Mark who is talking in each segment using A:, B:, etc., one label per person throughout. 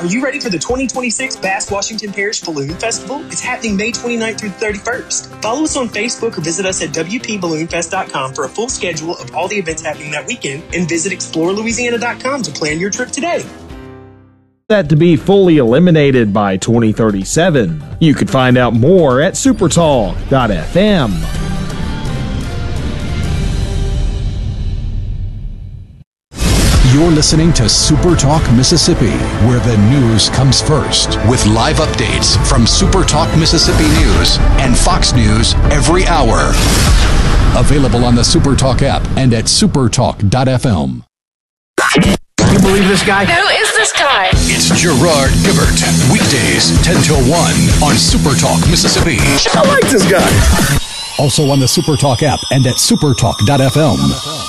A: Are you ready for the 2026 Bass Washington Parish Balloon Festival? It's happening May 29th through the 31st. Follow us on Facebook or visit us at WPBalloonFest.com for a full schedule of all the events happening that weekend, and visit ExploreLouisiana.com to plan your trip today.
B: That to be fully eliminated by 2037. You could find out more at supertalk.fm.
C: You're listening to Super Talk Mississippi, where the news comes first, with live updates from Super Talk Mississippi News and Fox News every hour. Available on the Super Talk app and at supertalk.fm.
D: You believe this guy?
E: Who is this guy?
C: It's Gerard Gibert. Weekdays 10 till 1 on Super Talk Mississippi.
D: I like this guy.
C: Also on the Super Talk app and at supertalk.fm.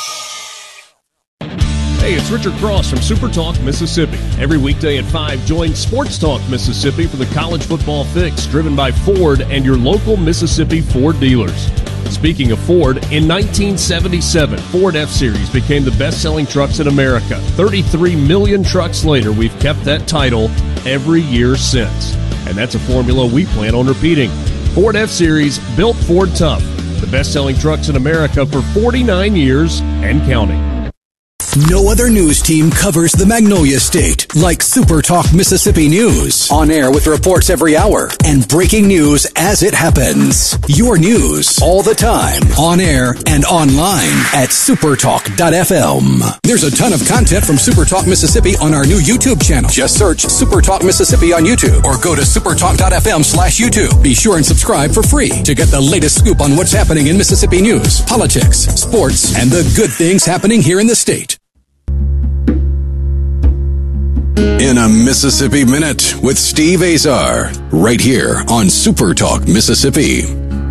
F: Hey, it's Richard Cross from Super Talk Mississippi. Every weekday at 5, join Sports Talk Mississippi for the college football fix, driven by Ford and your local Mississippi Ford dealers. Speaking of Ford, in 1977, Ford F-Series became the best-selling trucks in America. 33 million trucks later, we've kept that title every year since. And that's a formula we plan on repeating. Ford F-Series, built Ford tough. The best-selling trucks in America for 49 years and counting.
C: No other news team covers the Magnolia State like Super Talk Mississippi News. On air with reports every hour and breaking news as it happens. Your news all the time. On air and online at supertalk.fm. There's a ton of content from Super Talk Mississippi on our new YouTube channel. Just search Super Talk Mississippi on YouTube or go to supertalk.fm/YouTube. Be sure and subscribe for free to get the latest scoop on what's happening in Mississippi news, politics, sports, and the good things happening here in the state. In a Mississippi Minute with Steve Azar, right here on Super Talk Mississippi.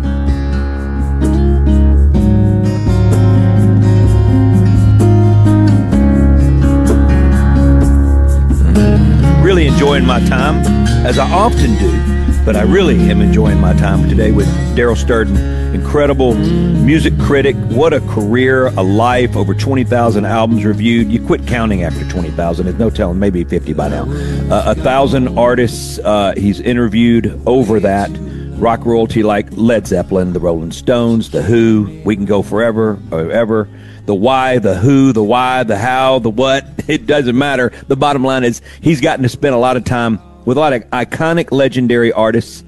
G: Really enjoying my time, as I often do, but I really am enjoying my time today with Daryl Sturden. Incredible music critic. What a career, a life, over 20,000 albums reviewed. You quit counting after 20,000. There's no telling, maybe 50 by now. 1,000 artists he's interviewed over that. Rock royalty like Led Zeppelin, the Rolling Stones, The Who. We can go forever or ever. The why, the who, the why, the how, the what. It doesn't matter. The bottom line is he's gotten to spend a lot of time with a lot of iconic, legendary artists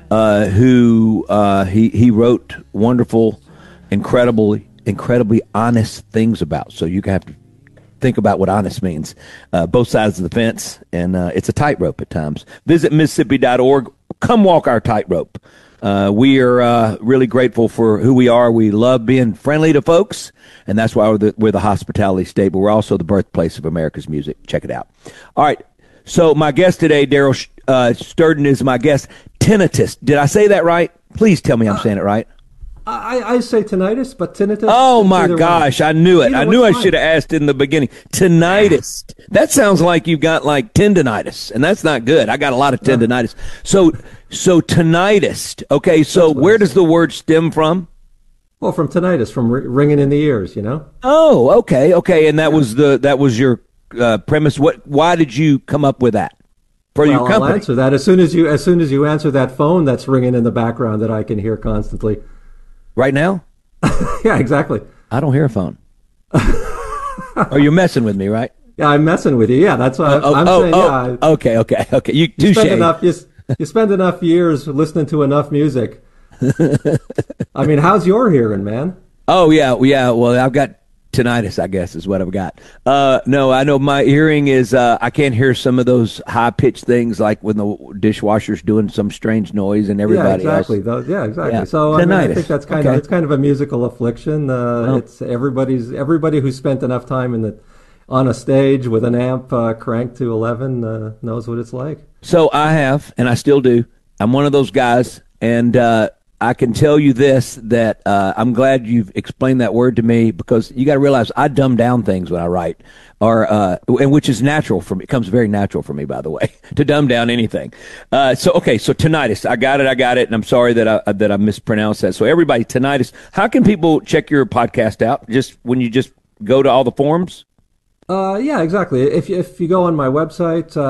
G: who he wrote wonderful, incredibly honest things about. So you have to think about what honest means. Both sides of the fence, and it's a tightrope at times. Visit Mississippi.org. Come walk our tightrope. We are really grateful for who we are. We love being friendly to folks, and that's why we're the hospitality state, but we're also the birthplace of America's music. Check it out. All right. So my guest today, Daryl Sturden, is my guest. Tinnitus. Did I say that right? Please tell me I'm saying it right.
H: I say tinnitus, but tinnitus.
G: Oh, my gosh. I knew it. I knew I should have asked in the beginning. Tinnitus. That sounds like you've got like tendinitis, and that's not good. I got a lot of tendinitis. So tinnitus. Okay, so where does the word stem from?
H: Well, from tinnitus, from ringing in the ears, you know?
G: Oh, okay. And that was your premise. Why did you come up with that for your company?
H: I'll answer that as soon as you answer that phone that's ringing in the background that I can hear constantly.
G: Right now?
H: Yeah, exactly.
G: I don't hear a phone. Or you're messing with me, right?
H: Yeah, I'm messing with you. Yeah, that's what I'm saying. Yeah,
G: okay.
H: You spend enough years listening to enough music. I mean, how's your hearing, man?
G: Oh yeah. Well, I've got tinnitus, I guess, is what I've got. No, I know my hearing is, I can't hear some of those high-pitched things like when the dishwasher's doing some strange noise and everybody else.
H: Yeah, exactly.
G: Yeah.
H: So I think that's it's kind of a musical affliction. It's everybody who spent enough time on a stage with an amp cranked to 11 knows what it's like.
G: So I have, and I still do. I'm one of those guys, and I can tell you this, that I'm glad you've explained that word to me, because you got to realize I dumb down things when I write, and which is natural for me. It comes very natural for me, by the way, to dumb down anything. So tinnitus, I got it, and I'm sorry that I mispronounced that. So everybody, tinnitus. How can people check your podcast out? Just when you just go to all the forums?
H: Yeah, exactly. If you go on my website,